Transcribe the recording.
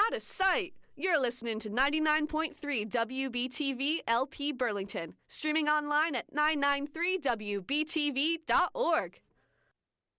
Out of sight! You're listening to 99.3 WBTV LP Burlington, streaming online at 993WBTV.org.